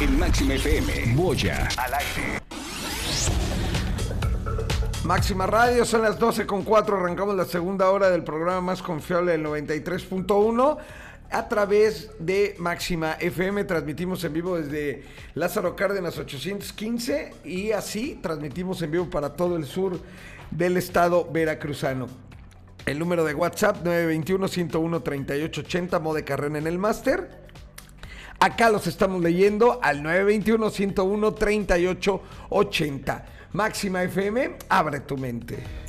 En Máxima FM, Moya al aire. Máxima Radio, son las 12:04, arrancamos la segunda hora del programa más confiable del 93.1 a través de Máxima FM. Transmitimos en vivo desde Lázaro Cárdenas 815 y así transmitimos en vivo para todo el sur del estado veracruzano. El número de WhatsApp 921-101-3880, Mode Carrera en el máster. Acá los estamos leyendo al 921-101-3880. Máxima FM, abre tu mente.